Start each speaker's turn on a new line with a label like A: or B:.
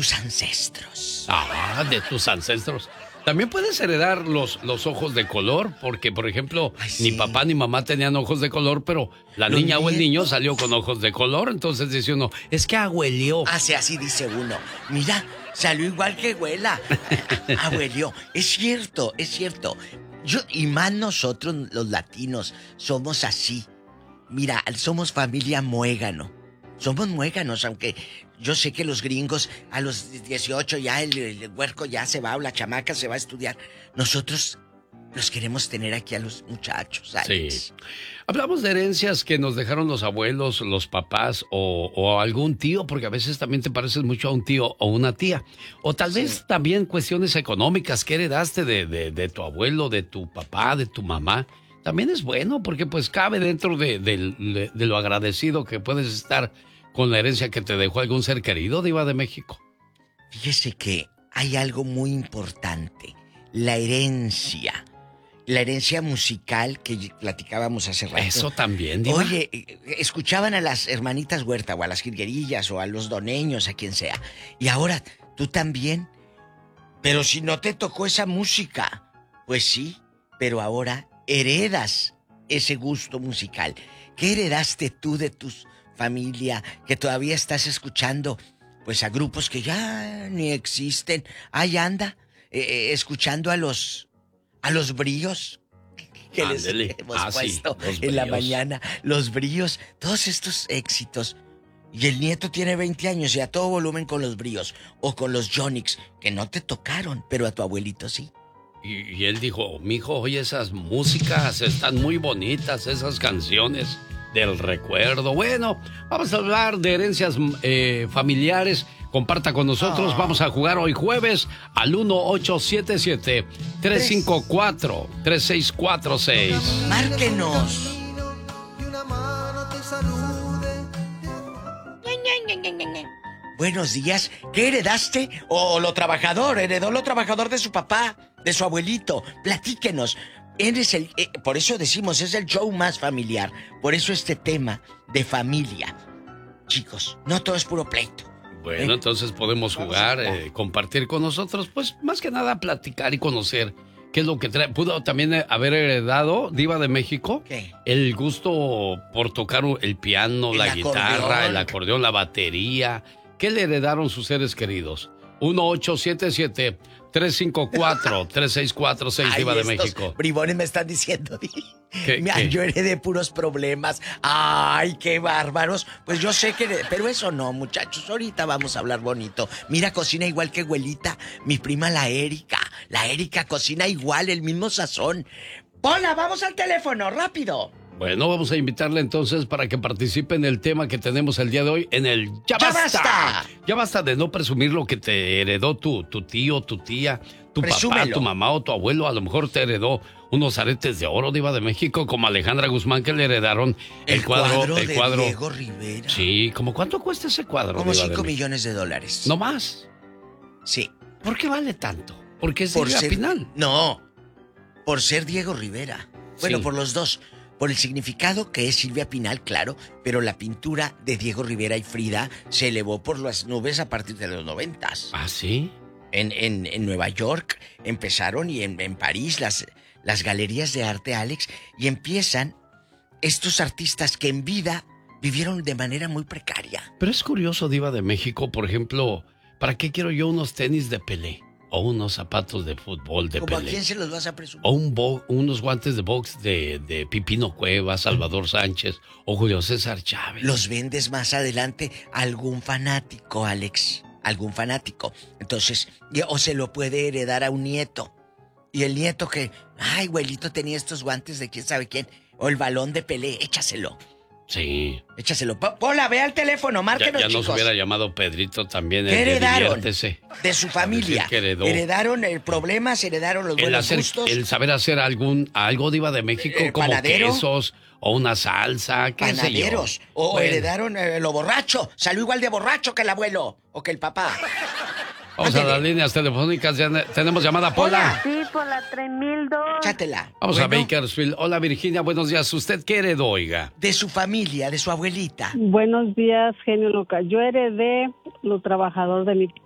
A: tus ancestros.
B: De tus ancestros. También puedes heredar los ojos de color, porque, por ejemplo, ni papá ni mamá tenían ojos de color, pero la niña o el niño salió con ojos de color, entonces dice uno, es que abuelió.
A: Así dice uno. Mira, salió igual que abuela. Abuelió. Es cierto. Y más nosotros, los latinos, somos así. Mira, somos familia muégano. Somos muéganos, aunque yo sé que los gringos a los 18 ya el huerco ya se va o la chamaca se va a estudiar. Nosotros los queremos tener aquí a los muchachos, Alex.
B: Sí. Hablamos de herencias que nos dejaron los abuelos, los papás o algún tío, porque a veces también te pareces mucho a un tío o una tía. O tal vez también cuestiones económicas que heredaste de tu abuelo, de tu papá, de tu mamá. También es bueno porque pues cabe dentro de lo agradecido que puedes estar con la herencia que te dejó algún ser querido, Diva de México.
A: Fíjese que hay algo muy importante, la herencia musical que platicábamos hace rato.
B: Eso también, Diva.
A: Oye, escuchaban a las hermanitas Huerta o a las jilguerillas o a los doneños, a quien sea. Y ahora, tú también. Pero si no te tocó esa música, pues sí, pero ahora heredas ese gusto musical. ¿Qué heredaste tú de tu familia que todavía estás escuchando? Pues a grupos que ya ni existen. Ahí anda, escuchando a los bríos que les hemos puesto en la mañana. Los bríos, todos estos éxitos. Y el nieto tiene 20 años y a todo volumen con los bríos. O con los Yonix, que no te tocaron, pero a tu abuelito sí.
B: Y él dijo, mijo, oye, esas músicas están muy bonitas, esas canciones del recuerdo. Bueno, vamos a hablar de herencias familiares. Comparta con nosotros. Vamos a jugar hoy jueves al 1-877-354-3646.
A: ¡Márquenos! Buenos días. ¿Qué heredaste? ¿O lo trabajador? ¿Heredó lo trabajador de su papá? ¿De su abuelito? Platíquenos. Eres por eso decimos, es el show más familiar. Por eso este tema de familia. Chicos, no todo es puro pleito.
B: Bueno, entonces podemos jugar, compartir con nosotros, pues más que nada platicar y conocer qué es lo que trae. ¿Pudo también haber heredado, Diva de México?
A: ¿Qué?
B: El gusto por tocar el piano, la guitarra, el acordeón, la batería. ¿Qué le heredaron sus seres queridos? 1-877-354-3646, Diva de México.
A: Bribones me están diciendo.
B: ¿Qué?
A: Yo heredé puros problemas. ¡Ay, qué bárbaros! Pues yo sé que... Pero eso no, muchachos. Ahorita vamos a hablar bonito. Mira, cocina igual que abuelita. Mi prima, la Erika. La Erika cocina igual, el mismo sazón. Hola, vamos al teléfono, rápido.
B: Bueno, vamos a invitarle entonces para que participe en el tema que tenemos el día de hoy, en el ¡Ya basta! Ya basta de no presumir lo que te heredó tu tío, tu tía, tu papá, tu mamá o tu abuelo. A lo mejor te heredó unos aretes de oro, Diva de México, como Alejandra Guzmán, que le heredaron el cuadro
A: de Diego Rivera.
B: Sí, ¿cómo cuánto cuesta ese cuadro?
A: Como $5 millones.
B: ¿No más?
A: Sí.
B: ¿Por qué vale tanto? ¿Porque es Silvia Pinal?
A: No, por ser Diego Rivera. Bueno, por los dos. Por el significado que es Silvia Pinal, claro, pero la pintura de Diego Rivera y Frida se elevó por las nubes a partir de los 90.
B: ¿Ah, sí?
A: En Nueva York empezaron y en París las galerías de arte, Alex, y empiezan estos artistas que en vida vivieron de manera muy precaria.
B: Pero es curioso, Diva de México, por ejemplo, ¿para qué quiero yo unos tenis de Pelé? O unos zapatos de fútbol de Pelé.
A: ¿Cómo a quién se los vas a presumir?
B: O unos guantes de box de Pipino Cuevas, Salvador Sánchez o Julio César Chávez.
A: Los vendes más adelante a algún fanático, Alex. Algún fanático. Entonces, o se lo puede heredar a un nieto. Y el nieto que, ay, abuelito tenía estos guantes de quién sabe quién. O el balón de Pelé, échaselo.
B: Sí.
A: Échaselo. Hola, ve al teléfono, márquenos,
B: ya
A: chicos.
B: nos hubiera llamado Pedrito también.
A: ¿Qué heredaron?
B: Diviértese.
A: De su familia. Heredaron problemas, heredaron los buenos gustos.
B: El saber hacer algo, Diva de México, como panadero, quesos o una salsa, qué
A: panaderos.
B: sé yo.
A: O heredaron lo borracho. Salió igual de borracho que el abuelo o que el papá.
B: Vamos a las líneas telefónicas. Ya tenemos llamada, Pola.
C: Sí, por la 3002.
A: Chátela.
B: Vamos a Bakersfield. Hola, Virginia, buenos días. ¿Usted qué heredó, oiga?
A: De su familia, de su abuelita.
C: Buenos días, genio local. Yo heredé lo trabajador de mi